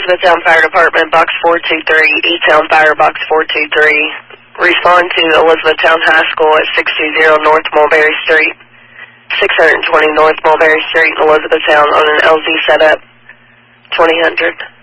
Elizabethtown Fire Department, Box 423, E-Town Fire, Box 423. Respond to Elizabethtown High School at 620 North Mulberry Street, 620 North Mulberry Street, Elizabethtown on an LZ setup, 2000.